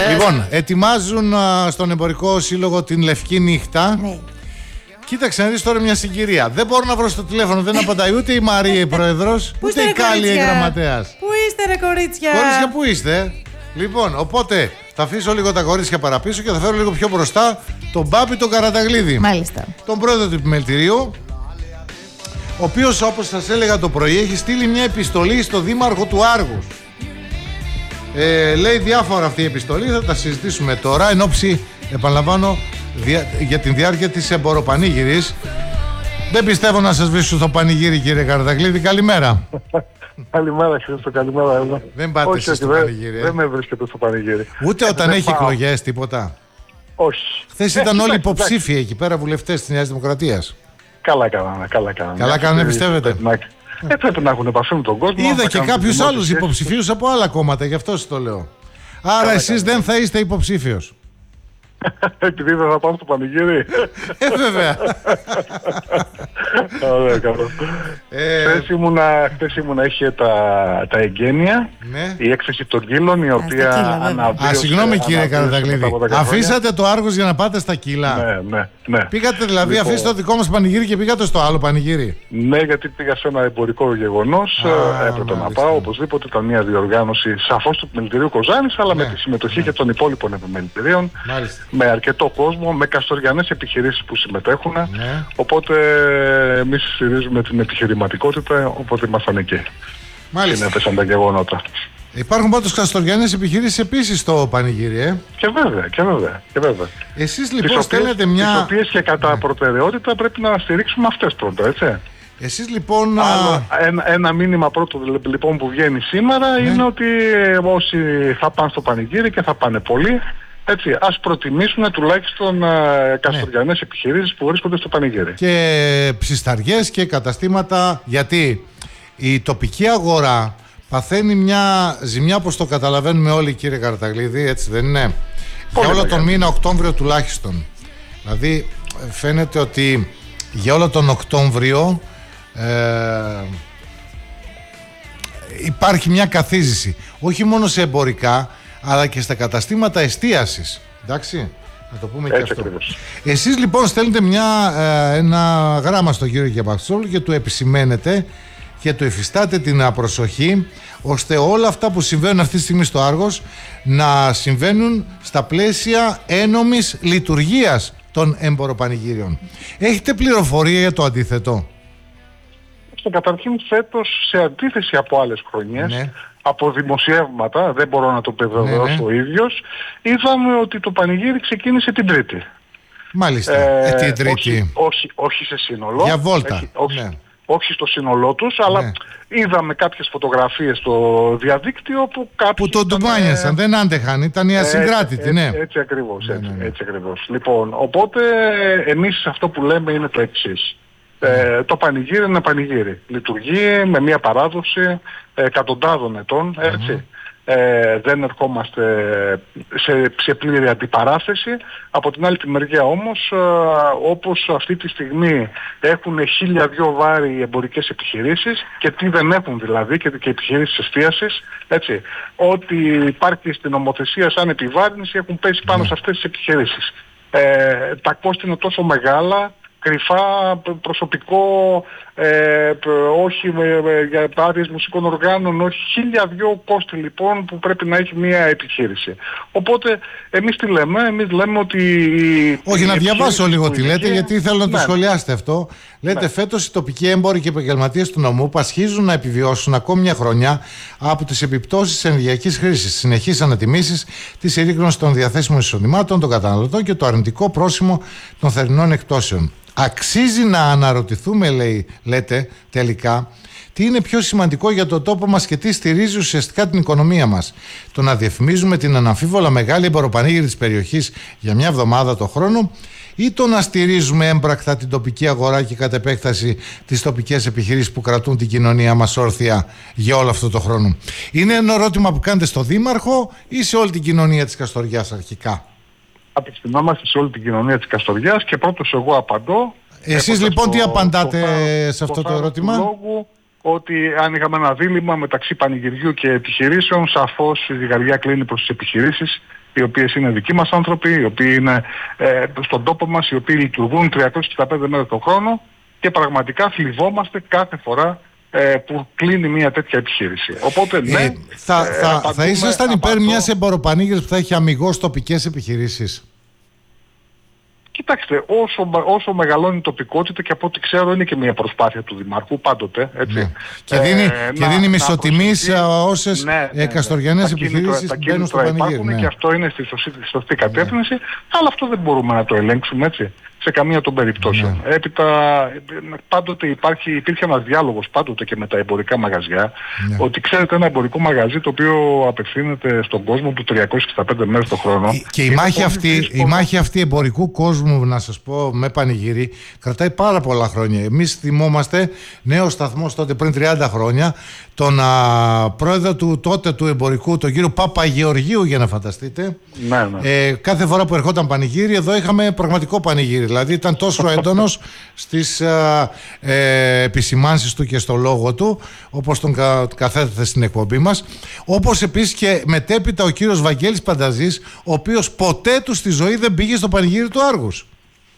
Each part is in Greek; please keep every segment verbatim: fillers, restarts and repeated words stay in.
Λοιπόν, ετοιμάζουν α, στον Εμπορικό Σύλλογο την Λευκή Νύχτα. Ναι. Κοίταξε να δεις τώρα μια συγκυρία. Δεν μπορώ να βρω στο τηλέφωνο, δεν απαντάει ούτε η Μαρία η πρόεδρος, ούτε η Κάλλη η γραμματέας. Πού είστε ρε κορίτσια? Κορίτσια, πού είστε? Λοιπόν, οπότε θα αφήσω λίγο τα κορίτσια παραπίσω και θα φέρω λίγο πιο μπροστά τον Μπάπη τον Καραταγλίδη. Μάλιστα. Τον πρόεδρο του επιμελητηρίου, ο οποίος, όπως σας έλεγα το πρωί, έχει στείλει μια επιστολή στο δήμαρχο του Άργους. Ε, λέει διάφορα αυτή η επιστολή, θα τα συζητήσουμε τώρα εν ώψη, επαναλαμβάνω, δια, για την διάρκεια της εμποροπανήγυρης. Δεν πιστεύω να σας βρίσκω στο πανηγύρι, κύριε Καραταγλίδη. Καλημέρα. Καλημέρα, Χρήστο, καλημέρα. Δεν πάτε όχι, εσείς στο δεν, πανηγύρι. Δεν με βρίσκεται στο πανηγύρι. Ούτε όταν δεν έχει πάω. εκλογές, τίποτα. Όχι. Χθες ήταν όλοι υποψήφοι εκεί πέρα, βουλευτές της Νέας Δημοκρατίας. Καλά κάνανε, καλά κάνανε. Καλά κάνανε, πιστεύετε? Πρέπει να, ε, πρέπει να έχουν επαφή με τον κόσμο. Είδα και κάποιους άλλους υποψηφίου. υποψηφίους από άλλα κόμματα, γι' αυτό σας το λέω. Άρα εσείς δεν θα είστε υποψήφιος. Επειδή δεν θα πάω στο πανηγύρι. Ε, βέβαια. Ωραία, καλό. Ε, Χθες ήμουνα, χθες ήμουνα, είχε τα, τα εγγένεια, ναι. η έκθεση των Κύλων, η οποία Κύλα, βέβαια. αναβίωσε. Α, συγγνώμη κύριε αναβίωσε Καραταγλίδη. μετά από δέκα χρόνια. Αφήσατε το Άργος για να πάτε στα Κύλα. Ναι, ναι, ναι. Πήγατε δηλαδή, Λοιπόν, αφήσατε το δικό μας πανηγύρι και πήγατε στο άλλο πανηγύρι. Ναι, γιατί πήγα σε ένα εμπορικό γεγονός, Α, ε, έπρεπε μάλιστα. να πάω, οπωσδήποτε ήταν μια διοργάνωση σαφώς του επιμελητηρίου Κοζάνης, αλλά Ναι, με τη συμμετοχή ναι. και των υπόλοιπων επιμελητηρίων, Μάλιστα. με αρκετό κόσμο, με καστοριανές επιχειρήσεις που συμμετέχουν, Ναι. οπότε εμείς στηρίζουμε την επιχειρηματικότητα, οπότε ήμασταν εκεί. Μάλιστα. Συνέπεσαν τα γεγονότα. Υπάρχουν πάντως καστοριανές επιχειρήσεις επίσης στο πανηγύρι, ε. Και βέβαια, και βέβαια, και βέβαια. Εσείς Τις λοιπόν οποίες, στέλνετε μια... τις οποίες και κατά Ναι. προτεραιότητα πρέπει να στηρίξουμε αυτές πρώτα, έτσι. Εσείς λοιπόν... Άλλο, α, ένα, ένα μήνυμα πρώτο λοιπόν που βγαίνει σήμερα Ναι. είναι ότι όσοι θα πάνε στο πανηγύρι και θα πάνε πολλοί, έτσι, ας προτιμήσουν τουλάχιστον ε, καστοριανές επιχειρήσεις που βρίσκονται στο πανηγύρι. και ψισταριές και καταστήματα, γιατί η τοπική αγορά παθαίνει μια ζημιά, όπως το καταλαβαίνουμε όλοι κύριε Καραταγλίδη, έτσι δεν είναι? Πολύ Για όλο τον μεγάλη. μήνα Οκτώβριο τουλάχιστον. Δηλαδή φαίνεται ότι για όλο τον Οκτώβριο ε, υπάρχει μια καθίζηση, όχι μόνο σε εμπορικά αλλά και στα καταστήματα εστίασης. Εντάξει, να το πούμε και Έτσι αυτό. ακριβώς. Εσείς λοιπόν στέλνετε μια, ε, ένα γράμμα στον κύριο Γιαμπαξόλου και του επισημαίνετε και του εφιστάτε την προσοχή ώστε όλα αυτά που συμβαίνουν αυτή τη στιγμή στο Άργος να συμβαίνουν στα πλαίσια ένομης λειτουργίας των εμποροπανηγύριων. Έχετε πληροφορία για το αντίθετο? Και καταρχήν φέτος, σε αντίθεση από άλλες χρονιές, Ναι. από δημοσιεύματα, δεν μπορώ να το επιβεβαιώσω Ναι, ναι. ο ίδιος, είδαμε ότι το πανηγύρι ξεκίνησε την Τρίτη. Μάλιστα, ε, την Τρίτη. όχι, όχι, όχι σε σύνολο. Για βόλτα, Έχει- όχι, ναι. όχι στο σύνολό τους, αλλά Ναι. είδαμε κάποιες φωτογραφίες στο διαδίκτυο που κάποιοι... Που τον ήταν, ντουμάνιασαν, δεν άντεχαν, ήταν οι ασυγκράτητοι, έτσι, ναι. Έτσι, έτσι ακριβώς, Ναι, έτσι, ναι, ναι. έτσι ακριβώς. Λοιπόν, οπότε εμείς αυτό που λέμε είναι το εξής. Ε, το πανηγύρι είναι ένα πανηγύρι. Λειτουργεί με μια παράδοση ε, εκατοντάδων ετών, έτσι. Ε, δεν ερχόμαστε σε, σε πλήρη αντιπαράθεση. Από την άλλη τη μεριά όμως, ε, όπως αυτή τη στιγμή έχουν χίλια δυο βάρη οι εμπορικές επιχειρήσεις και τι δεν έχουν δηλαδή και, και επιχειρήσεις εστίασης, έτσι. Ό,τι υπάρχει στην νομοθεσία σαν επιβάρυνση έχουν πέσει πάνω σε αυτές τις επιχειρήσεις. Ε, τα κόστη είναι τόσο μεγάλα, κρυφά, προσωπικό, ε, όχι με, με, για άδειες μουσικών οργάνων, όχι χίλια δυο κόστη λοιπόν που πρέπει να έχει μια επιχείρηση. Οπότε εμείς τι λέμε, εμείς λέμε ότι... Όχι, η να διαβάσω επιχείρηση λίγο που τι είναι λέτε, εκεί- γιατί θέλω να το Ναι. σχολιάσετε αυτό. Λέτε Ναι. φέτος οι τοπικοί έμποροι και επαγγελματίες του νομού πασχίζουν να επιβιώσουν ακόμη μια χρονιά από τις επιπτώσεις της ενεργειακής χρήσης, συνεχείς ανατιμήσεις, τη συρρίκνωση των διαθέσιμων εισοδημάτων των καταναλωτών και το αρνητικό πρόσημο των θερινών εκτόσεων. Αξίζει να αναρωτηθούμε, λέει, λέτε τελικά, τι είναι πιο σημαντικό για τον τόπο μας και τι στηρίζει ουσιαστικά την οικονομία μας. Το να διαφημίζουμε την αναμφίβολα μεγάλη εμποροπανήγυρη της περιοχής για μια εβδομάδα το χρόνο, ή το να στηρίζουμε έμπρακτα την τοπική αγορά και κατ' επέκταση τις τοπικές επιχειρήσεις που κρατούν την κοινωνία μας όρθια για όλο αυτό το χρόνο. Είναι ένα ερώτημα που κάνετε στο Δήμαρχο ή σε όλη την κοινωνία της Καστοριάς αρχικά? Απευθυνόμαστε σε όλη την κοινωνία της Καστοριάς και πρώτος εγώ απαντώ. Εσείς έχοντας λοιπόν τι το- απαντάτε το θάρρος- σε αυτό το θάρρος ερώτημα? του λόγου ότι αν είχαμε ένα δίλημμα μεταξύ πανηγυριού και επιχειρήσεων, σαφώς η ζυγαριά κλείνει προς τις επιχειρήσεις οι οποίες είναι δικοί μας άνθρωποι, οι οποίοι είναι ε, στον τόπο μας, οι οποίοι λειτουργούν τριακόσιες εξήντα πέντε μέρες το χρόνο και πραγματικά θλιβόμαστε κάθε φορά ε, που κλείνει μια τέτοια επιχείρηση. Οπότε ναι, ε, θα, ε, θα, απαντούμε, θα ήσασταν υπέρ απαντώ... μιας εμποροπανήγυρης που θα έχει αμιγώς τοπικές επιχειρήσεις? Κοιτάξτε, όσο, όσο μεγαλώνει η τοπικότητα, και από ό,τι ξέρω είναι και μια προσπάθεια του Δημάρχου πάντοτε, έτσι. Ναι. Και δίνει, ε, και να, δίνει μισοτιμή σε όσες ναι, ναι, καστοριανές ναι. επιχειρήσεις τα μπαίνουν στο πανηγύρι. Ναι. Και αυτό είναι στη σωστή, στη σωστή κατεύθυνση, ναι. Αλλά αυτό δεν μπορούμε να το ελέγξουμε, έτσι, σε καμία των περιπτώσεων. Ναι. Έπειτα πάντοτε υπάρχει, υπήρχε ένας διάλογος πάντοτε και με τα εμπορικά μαγαζιά, ναι. Ότι ξέρετε, ένα εμπορικό μαγαζί το οποίο απευθύνεται στον κόσμο του τριακόσιες εξήντα πέντε μέρες το χρόνο. Και η μάχη, αυτή, η μάχη αυτή εμπορικού κόσμου, να σας πω, με πανηγύρι, κρατάει πάρα πολλά χρόνια. Εμείς θυμόμαστε νέος σταθμός τότε πριν τριάντα χρόνια, τον α, πρόεδρο του τότε του εμπορικού, τον κύριο Παπαγεωργίου, για να φανταστείτε. Ναι, ναι. Ε, κάθε φορά που ερχόταν πανηγύρι, εδώ είχαμε πραγματικό πανηγύρι. Δηλαδή ήταν τόσο έντονος στις α, ε, επισημάνσεις του και στο λόγο του, όπως τον κα, καθέθεται στην εκπομπή μας. Όπως επίσης και μετέπειτα ο κύριος Βαγγέλης Πανταζής, ο οποίος ποτέ του στη ζωή δεν πήγε στο πανηγύρι του Άργους.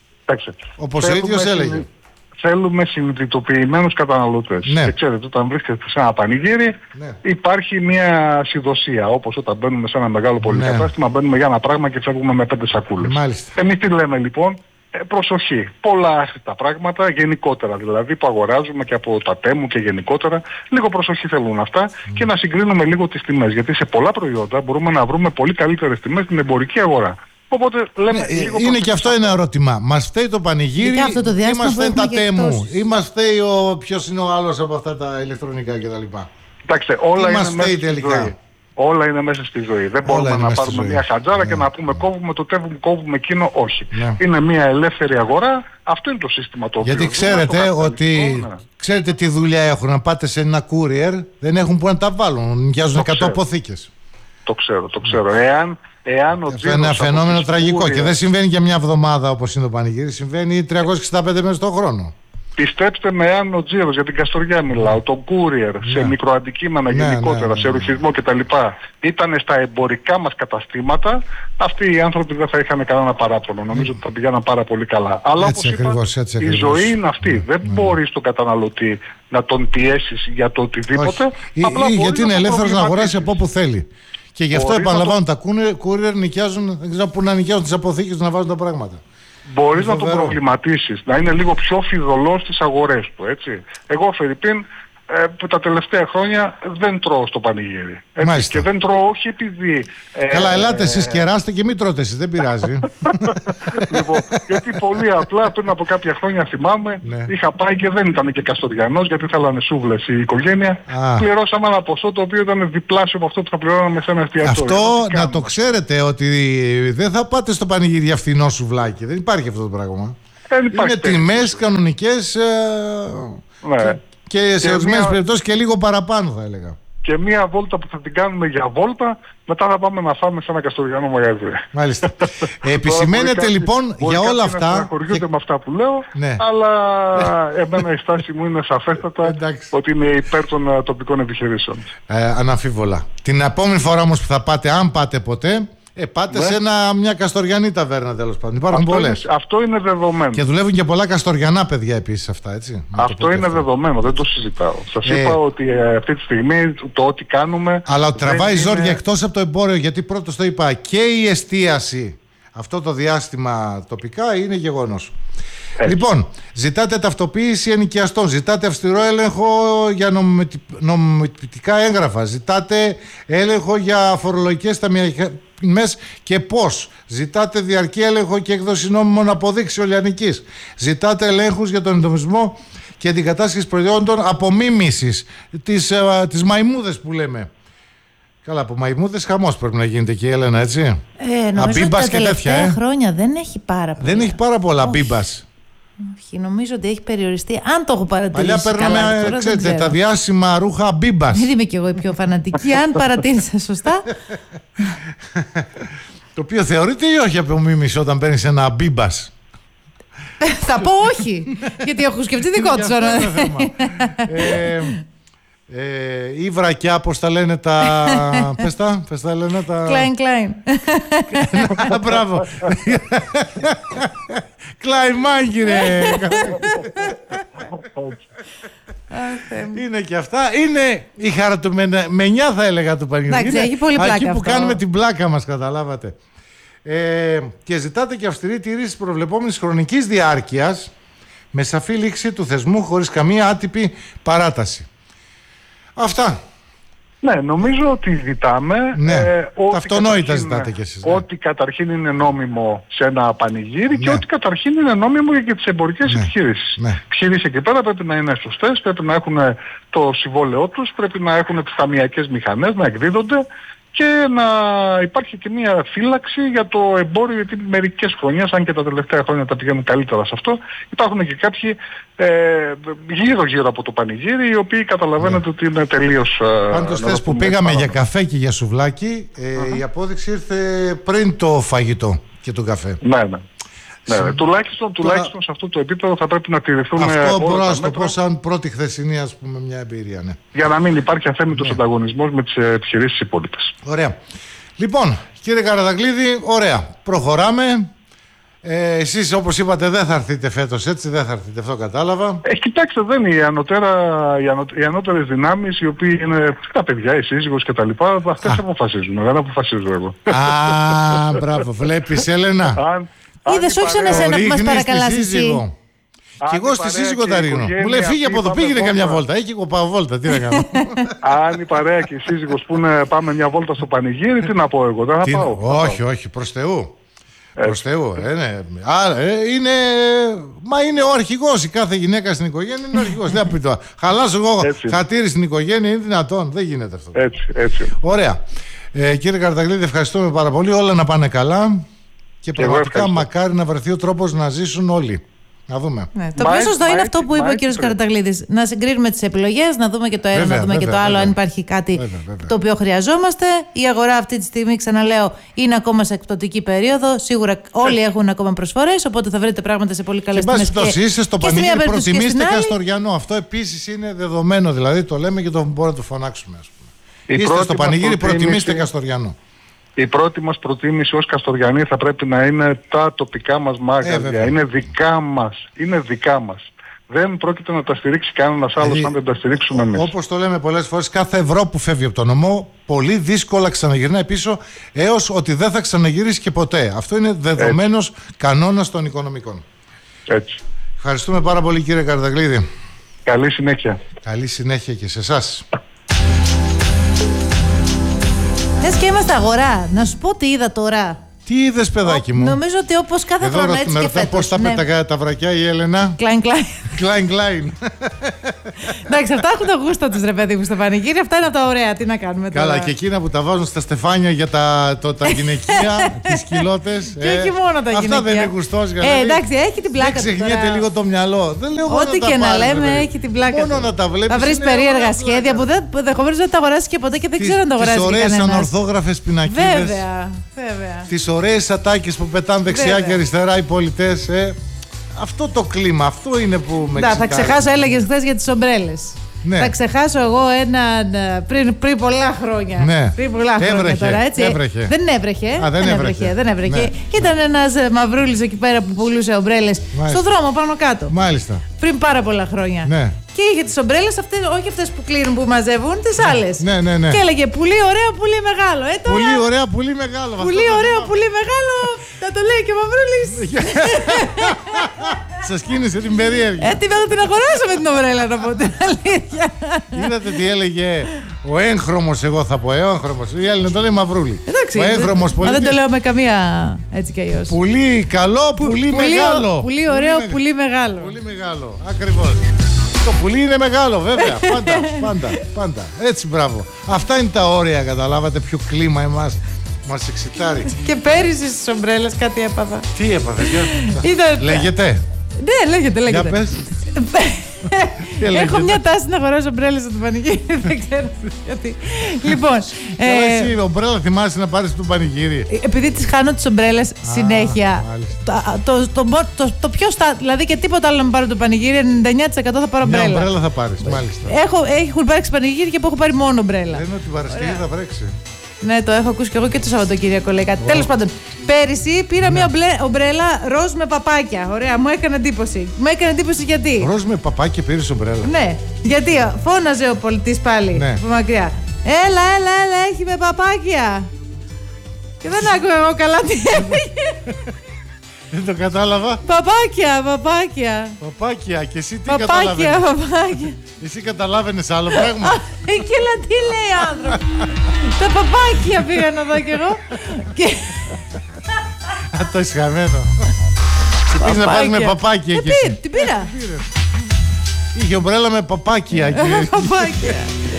Όπως ο ίδιος έλεγε. Θέλουμε συνειδητοποιημένους καταναλωτές. Ναι. Και ξέρετε, όταν βρίσκεστε σε ένα πανηγύρι, ναι. Υπάρχει μια συνδοσία. Όπως όταν μπαίνουμε σε ένα μεγάλο πολυκατάστημα, ναι. Μπαίνουμε για ένα πράγμα και φεύγουμε με πέντε σακούλες. Μάλιστα. Εμείς τι λέμε λοιπόν? Ε, προσοχή. Πολλά άσχετα πράγματα, γενικότερα δηλαδή, που αγοράζουμε και από τα τέμου και γενικότερα. Λίγο προσοχή θέλουν αυτά mm. και να συγκρίνουμε λίγο τις τιμές. Γιατί σε πολλά προϊόντα μπορούμε να βρούμε πολύ καλύτερες τιμές στην εμπορική αγορά. Οπότε λέμε, ε, λίγο είναι και αυτό ένα ερώτημα. Μας φταίει το πανηγύρι ή μας φταίει τα τέμου? Ή μας φταίει ο ποιος είναι ο άλλος από αυτά τα ηλεκτρονικά κτλ? Κοιτάξτε, όλα είναι μέσα στη ζωή. Όλα είναι μέσα στη ζωή. Δεν όλα μπορούμε να πάρουμε μια χατζάρα ναι. Και να πούμε κόβουμε το τέβουμε, κόβουμε εκείνο. Όχι. Ναι. Είναι μια ελεύθερη αγορά. Αυτό είναι το σύστημα το οποίο. Γιατί ξέρετε ότι ναι. Ξέρετε τι δουλειά έχουν? Να πάτε σε ένα courier, δεν έχουν που να τα βάλουν. Νοικιάζουν εκατό αποθήκες. Το ξέρω, το ξέρω. Εάν Εάν ο αυτό είναι ένα φαινόμενο τραγικό courier, και δεν συμβαίνει για μια εβδομάδα όπως είναι το πανηγύρι, συμβαίνει τριακόσιες εξήντα πέντε μέρες το χρόνο. Πιστέψτε με, εάν ο τζίρος, για την Καστοριά μιλάω, το courier, ναι. Σε μικροαντικείμενα ναι, γενικότερα, ναι, ναι, σε ρουχισμό κτλ. Ήταν στα εμπορικά μας καταστήματα, αυτοί οι άνθρωποι δεν θα είχαν κανένα παράπονο. Νομίζω ότι θα πηγαίναν πάρα πολύ καλά. Αλλά έτσι όπως ακριβώς, είπα, έτσι η ακριβώς. ζωή είναι αυτή. Ναι, δεν ναι. Μπορείς τον καταναλωτή να τον πιέσεις για το οτιδήποτε. Ή, ή γιατί είναι ελεύθερος να αγοράσει από όπου θέλει. Και γι' αυτό επαναλαμβάνω, το... τα courier νοικιάζουν, δεν ξέρω πού να νοικιάζουν τις αποθήκες, να βάζουν τα πράγματα. Μπορείς να τον προβληματίσεις, να είναι λίγο πιο φιδωλός στις αγορές του, έτσι. Εγώ, Φερρυπίν, ε, που τα τελευταία χρόνια δεν τρώω στο πανηγύρι. Έτσι, και δεν τρώω όχι επειδή... Ε, Καλά, ελάτε εσείς κεράστε και μην τρώτε εσείς, δεν πειράζει. Λοιπόν, γιατί πολύ απλά πριν από κάποια χρόνια θυμάμαι, ναι. Είχα πάει και δεν ήταν και Καστοριανός, γιατί θέλανε σούβλες η οικογένεια. Α. Πληρώσαμε ένα ποσό το οποίο ήταν διπλάσιο από αυτό που θα πληρώναμε σε ένα εστιατόριο. Αυτό να το ξέρετε, ότι δεν θα πάτε στο πανηγύρι για φθηνό σουβλάκι. Δεν υπάρχει αυτό το πράγμα. Είναι τιμές κανονικές ε, ναι. και, και σε ορισμένες μια... περιπτώσεις και λίγο παραπάνω, θα έλεγα. Και μία βόλτα που θα την κάνουμε για βόλτα, μετά θα πάμε να φάμε σε ένα καστοριανό μαγαζί. Μάλιστα. ε, επισημαίνεται λοιπόν για όλα αυτά. Να στεναχωριούνται και... με αυτά που λέω, ναι. Αλλά εμένα η στάση μου είναι σαφέστατα ότι είναι υπέρ των uh, τοπικών επιχειρήσεων. Ε, αναμφίβολα. Την επόμενη φορά όμως που θα πάτε, αν πάτε ποτέ, Ε, πάτε ναι. σε ένα, μια καστοριανή ταβέρνα, τέλος πάντων. Υπάρχουν αυτό πολλές. Είναι, αυτό είναι δεδομένο. Και δουλεύουν και πολλά καστοριανά παιδιά επίσης αυτά, έτσι. Αυτό είναι αυτό. δεδομένο, δεν το συζητάω. Σας ε, είπα ότι ε, αυτή τη στιγμή το ό,τι κάνουμε... Αλλά ότι τραβάει είναι... ζόρια εκτός από το εμπόριο, γιατί πρώτος το είπα, και η εστίαση αυτό το διάστημα τοπικά είναι γεγονός. Έτσι. Λοιπόν, ζητάτε ταυτοποίηση ενοικιαστών, ζητάτε αυστηρό έλεγχο για νομιμοποιητικά έγγραφα, ζητάτε έλεγχο για φορολογικές ταμιές και πώς, ζητάτε διαρκή έλεγχο και έκδοση νόμιμων αποδείξεων λιανικής, ζητάτε ελέγχους για τον εντομισμό και την κατάσχεση προϊόντων απομίμησης, τις, τις μαϊμούδες που λέμε. Καλά, από μαϊμούδες χαμός πρέπει να γίνεται και η Έλενα, έτσι. Ε, νομίζω ότι τα τελευταία τέτοια, ε. χρόνια δεν έχει πάρα πολλά. Δεν έχει πάρα πολλά μπίμπας. Όχι, νομίζω ότι έχει περιοριστεί. Αν το έχω παρατηρήσει. Παλιά παίρναμε, ξέρετε, τα διάσημα ρούχα μπίμπας. Δεν είμαι κι εγώ η πιο φανατική. Αν παρατήρησα σωστά. Το οποίο θεωρείται ή όχι απομίμηση όταν παίρνεις ένα μπίμπας? Θα πω όχι. Γιατί έχω σκεφτεί δικό του. Ε, ή βρακιά, πώς τα λένε τα... πες τα, πες τα λένε τα... Κλάιν, κλάιν. Μπράβο. Κλάιν μάγκη, ρε. Είναι και αυτά. Είναι η χαρατουμενιά, θα έλεγα, του πανηγυριού. Εντάξει, έχει πολύ πλάκα εκεί που αυτό. κάνουμε την πλάκα μας, καταλάβατε. Ε, και ζητάτε και αυστηρή τήρηση προβλεπόμενης χρονικής διάρκειας με σαφή λήξη του θεσμού χωρίς καμία άτυπη παράταση. Αυτά. Ναι, νομίζω ότι ζητάμε. Ναι, ε, ότι αυτονόητα ζητάτε κι εσείς. Ναι. Ότι καταρχήν είναι νόμιμο σε ένα πανηγύρι, Ναι. και ότι καταρχήν είναι νόμιμο για τις εμπορικές Ναι. επιχειρήσεις. Ναι. Επιχειρήσεις εκεί πέρα πρέπει να είναι σωστές, πρέπει να έχουν το συμβόλαιό τους, πρέπει να έχουν τις ταμιακές μηχανές, να εκδίδονται και να υπάρχει και μια φύλαξη για το εμπόριο, γιατί μερικές χρονιές, αν και τα τελευταία χρόνια τα πηγαίνουν καλύτερα σε αυτό, υπάρχουν και κάποιοι ε, γύρω-γύρω από το πανηγύρι, οι οποίοι καταλαβαίνετε ναι. ότι είναι τελείως... Πάντως θες που πήγαμε για καφέ και για σουβλάκι, ε, uh-huh. η απόδειξη ήρθε πριν το φαγητό και τον καφέ. Ναι, ναι. Ναι, τουλάχιστον, τουλάχιστον σε αυτό το επίπεδο θα πρέπει να τηρηθούν όλα τα μέτρα. Αυτό μπορώ να το πω σαν πρώτη χθεσινή, ας πούμε, μια εμπειρία. Ναι. Για να μην υπάρχει αθέμητος ναι. ανταγωνισμός με τις επιχειρήσεις υπόλοιπες. Ωραία. Λοιπόν, κύριε Καραταγκλίδη, ωραία. Προχωράμε. Ε, εσείς, όπως είπατε, δεν θα έρθετε φέτος, έτσι, δεν θα έρθετε, αυτό κατάλαβα. Ε, κοιτάξτε, δεν είναι οι, ανωτέρα, οι, ανω, οι ανώτερες δυνάμεις, οι οποίοι είναι τα παιδιά, η σύζυγος και τα λοιπά, αυτές αποφασίζουν, δεν αποφασίζω εγώ. Α, μπράβο, βλέπεις, Έλενα. Αν, Είδες, όχι σαν εσένα που μας παρακαλάς εσύ. Και εγώ στη σύζυγο τα ρίχνω. Μου λέει φύγε από εδώ, πήγαινε καμιά βόλτα. Έχει εγώ πάω βόλτα, τι να κάνω. Αν η παρέα και η σύζυγος πούνε πάμε μια βόλτα στο πανηγύρι, τι να πω εγώ, δεν θα πάω. Όχι, όχι, προς Θεού. Προς Θεού. Ε, ναι. Άρα, ε, είναι... Μα είναι ο αρχηγός. Η κάθε γυναίκα στην οικογένεια είναι ο αρχηγός. Δεν πει το. Χαλάσω εγώ χατήρι στην οικογένεια, είναι δυνατόν. Δεν γίνεται αυτό. Έτσι, έτσι. Ωραία. Ε, κύριε Καραταγκλίδη, ευχαριστούμε πάρα πολύ. Όλα να πάνε καλά. Και πραγματικά μακάρι να βρεθεί ο τρόπος να ζήσουν όλοι. Να δούμε. Ναι, το πιο σωστό είναι αυτό που είπε ο κύριος Καραταγκλίδης. Να συγκρίνουμε τις επιλογές, να δούμε και το ένα, βέβαια, να δούμε βέβαια, και το άλλο, βέβαια. αν υπάρχει κάτι βέβαια, βέβαια. το οποίο χρειαζόμαστε. Η αγορά αυτή τη στιγμή, ξαναλέω, είναι ακόμα σε εκπτωτική περίοδο. Σίγουρα όλοι έχουν ακόμα προσφορές, οπότε θα βρείτε πράγματα σε πολύ καλές τιμές. Εν πάση περιπτώσει, είστε στο πανηγύρι, προτιμήστε Καστοριανό. Αυτό επίσης είναι δεδομένο, δηλαδή το λέμε και το μπορούμε να το φωνάξουμε, ας πούμε. Είστε στο πανηγύρι, προτιμήστε Καστοριανό. Η πρώτη μας προτίμηση ως Καστοριανοί θα πρέπει να είναι τα τοπικά μας μάγαζια. Ε, είναι δικά μας. Είναι δικά μας. Δεν πρόκειται να τα στηρίξει κανένας άλλος δηλαδή, αν δεν τα στηρίξουμε εμείς. Όπως το λέμε πολλές φορές, κάθε ευρώ που φεύγει από τον νομό πολύ δύσκολα ξαναγυρνάει πίσω, έως ότι δεν θα ξαναγυρίσει και ποτέ. Αυτό είναι δεδομένος Έτσι. κανόνας των οικονομικών. Έτσι. Ευχαριστούμε πάρα πολύ, κύριε Καραταγκλίδη. Καλή συνέχεια. Καλή συνέχεια και σε εσάς. Λες και είμαστε αγορά. Να σου πω τι είδα τώρα. Τι είδες, παιδάκι μου? Νομίζω ότι όπως κάθε Εδώ χρόνο έτσι και φέτος. Πώς τα ναι. πέταγα τα βρακιά η Έλενα. Κλάιν, κλάιν. Κλάιν, κλάιν. Εντάξει, αυτά έχουν το γούστο τους, ρε παιδί μου, στο πανηγύρι. Αυτά είναι από τα ωραία. Τι να κάνουμε τώρα. Καλά, και εκείνα που τα βάζουν στα στεφάνια για τα, το, τα γυναικεία, τις κοιλώτες. Και όχι μόνο τα γυναικεία. Αυτά δεν είναι γουστός. Ε, εντάξει, έχει την πλάκα του. Δεν ξεχνιέται λίγο το μυαλό. Δεν λέω μόνο ό,τι να και τα να πάρεις, λέμε, βέβαια. έχει την πλάκα. Μόνο να τα βλέπεις. Θα βρεις περίεργα σχέδια που ενδεχομένως δεν τα αγοράσεις και ποτέ και δεν ξέρω αν τα αγοράσεις. Τις ωραίες ανορθόγραφες πινακίδες. Βέβαια, βέβαια. Τις ωραίες ατάκες που πετάνε δεξιά Βέβαια. και αριστερά οι πολιτές. Ε. Αυτό το κλίμα, αυτό είναι που με ξεχάσει. Θα ξεχάσω, έλεγες χθες για τις ομπρέλες. Ναι. Θα ξεχάσω εγώ έναν πριν, πριν πολλά χρόνια. Ναι. Πριν πολλά χρόνια έβρεχε, τώρα, έτσι. Έβρεχε. Δεν έβρεχε. Α, δεν, δεν έβρεχε. έβρεχε. Δεν έβρεχε. Ναι. Ήταν ένας μαυρούλης εκεί πέρα που πουλούσε ομπρέλες στον δρόμο πάνω κάτω. Μάλιστα. Πριν πάρα πολλά χρόνια. Ναι. Και είχε τις ομπρέλες αυτές, όχι αυτές που κλείνουν, που μαζεύουν, τις ναι. άλλες. Ναι, ναι, ναι. Και έλεγε πουλί ωραίο, πουλί μεγάλο. Ε, τώρα... Πολύ ωραίο, πολύ μεγάλο. Πουλί ωραίο, πουλί μεγάλο. Θα το λέει και ο Μαυρούλης. Σας κίνησε την περίεργη. Ε, την, την αγοράσω με την ομπρέλα, να πω την αλήθεια. Είδατε τι έλεγε ο έγχρωμος, εγώ θα πω, έγχρωμος. Η άλλη το λέει Μαυρούλη. Εντάξει, ο έγχρωμος δεν, δεν το λέω με καμία έτσι κι αλλιώς. Πουλί καλό, πουλί μεγάλο. Πουλί ωραίο, πουλί μεγάλο. Πουλί μεγάλο, ακριβώς. Το πουλί είναι μεγάλο, βέβαια. Πάντα, πάντα, πάντα. Έτσι, μπράβο. Αυτά είναι τα όρια, καταλάβατε, ποιο κλίμα εμάς μας εξητάρει. Και πέρυσι στις ομπρέλες κάτι έπαθα. Τι έπαθε, για... Ήταν... Λέγεται. Ναι, λέγεται, λέγεται. Για πες. Έχω μια τάση να αγοράσω ομπρέλες από το πανηγύρι. Δεν ξέρω γιατί. Λοιπόν. Ε, εσύ, ομπρέλα θυμάσαι να πάρεις το πανηγύρι? Επειδή τις χάνω τις ομπρέλες συνέχεια. Το, το, το, το, το πιο στα. Δηλαδή και τίποτα άλλο να μην πάρω το πανηγύρι, ενενήντα εννέα τοις εκατό θα πάρω ομπρέλα. Μια ομπρέλα θα πάρεις, μάλιστα. Έχω, έχουν υπάρξει πανηγύρια που έχω πάρει μόνο ομπρέλα. Δεν είναι ότι την Παρασκευή θα βρέξει. Ναι, το έχω ακούσει και εγώ και το Σαββατοκύριακο λέει κάτι. Wow. Τέλος πάντων, πέρυσι πήρα μια ομπρέλα ροζ με παπάκια. Ωραία, μου έκανε εντύπωση. Μου έκανε εντύπωση γιατί. Ροζ με παπάκια πήρες ομπρέλα? Ναι, γιατί φώναζε ο πολιτής πάλι ναι. από μακριά. Έλα, έλα, έλα, έχει με παπάκια. Και δεν άκουγα εγώ καλά τι έλεγε. Δεν το κατάλαβα. Παπάκια, παπάκια. Παπάκια, και εσύ τι παπάκια, καταλάβαινες? Παπάκια. Εσύ καταλάβαινες άλλο πράγμα? Και έλα, τι λέει άνθρωπο. Τα παπάκια πήγα να δω κι εγώ. Α, το ισχαμένο. Τι πεις να πας με παπάκια και εσύ? Την πήρα. Είχε ομπρέλα με παπάκια. Παπάκια.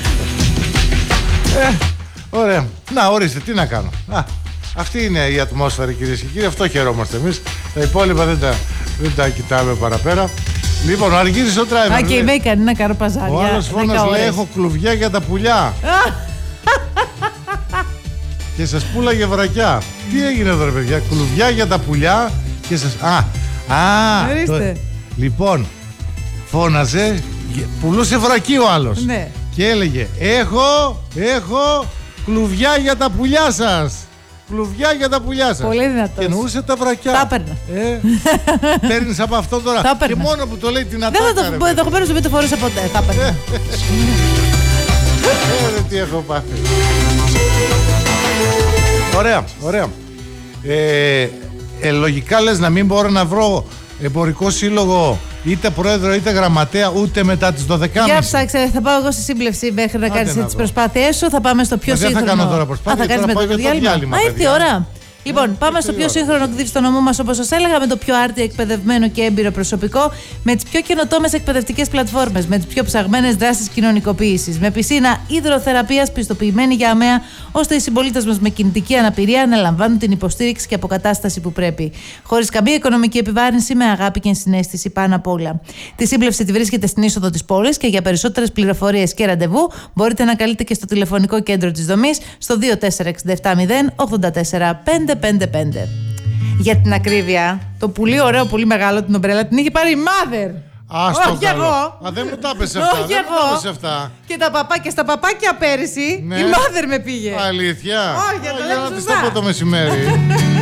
Ωραία. Να, ορίστε, τι να κάνω. Αυτή είναι η ατμόσφαιρα, κυρίες και κύριοι. Αυτό χαιρόμαστε εμείς. Τα υπόλοιπα δεν τα, δεν τα κοιτάμε παραπέρα. Λοιπόν, ο Αργύρης ο Τράιμερ. Α, και η Μέη κάνει να κάνω παζάρια. Ο άλλος φώνας λέει: έχω κλουβιά για τα πουλιά. Και σας πούλαγε βρακιά. Τι έγινε εδώ, ρε παιδιά? Κλουβιά για τα πουλιά και σας. Α, α. Το... Λοιπόν, φώναζε, πουλούσε βρακί ο άλλος. Ναι. Και έλεγε: έχω, έχω κλουβιά για τα πουλιά σας. Κλουβιά για τα πουλιά σας. Πολύ δυνατός. Και εννοούσε τα βρακιά. Τα έπαιρνα. Ε, παίρνεις από αυτό τώρα. Τα και μόνο που το λέει την ατάκα. Δεν θα το, το έχω παίρνει, δεν το φορούσα ποτέ. Τα έπαιρνα. Ε, τι έχω πάθει. Ωραία, ωραία. Ε, ε, λογικά λες να μην μπορώ να βρω εμπορικό σύλλογο είτε πρόεδρο είτε γραμματέα ούτε μετά τις δώδεκα και μισή. Για ψάξε, θα πάω εγώ στη σύμπλευση μέχρι να κάνεις τις προσπάθειές σου. Θα πάμε στο πιο σύγχρονο. Δεν θα κάνω τώρα προσπάθεια. Α, θα κάνεις μετά το διάλειμμα. Α, ήρθε η ώρα. Λοιπόν, πάμε στο πιο σύγχρονο εκδίδι στο νομό μας, όπως σας έλεγα, με το πιο άρτιο εκπαιδευμένο και έμπειρο προσωπικό, με τις πιο καινοτόμες εκπαιδευτικές πλατφόρμες, με τις πιο ψαγμένες δράσεις κοινωνικοποίησης, με πισίνα υδροθεραπείας πιστοποιημένη για αμαία, ώστε οι συμπολίτες μας με κινητική αναπηρία να λαμβάνουν την υποστήριξη και αποκατάσταση που πρέπει. Χωρίς καμία οικονομική επιβάρυνση, με αγάπη και συναίσθηση πάνω απ' όλα. Τη σύμπλευση τη βρίσκεται στην είσοδο της πόλης και για περισσότερες πληροφορίες και ραντεβού μπορείτε να καλείτε και στο τηλεφωνικό κέντρο της δομής στο δύο τέσσερα έξι επτά μηδέν ογδόντα τέσσερα πέντε πέντε πέντε. Για την ακρίβεια, το πολύ ωραίο, πολύ μεγάλο την ομπρέλα την είχε πάρει η Mother. Άστο Όχι καλό. εγώ. Α, δεν μου τα έπεσε αυτά. Όχι δεν εγώ. μου τα έπεσε αυτά. Και τα παπάκια, στα παπάκια πέρυσι, ναι. η Mother με πήγε. Αλήθεια. Όχι, το για λέμε να τις σωστά. το πω το μεσημέρι.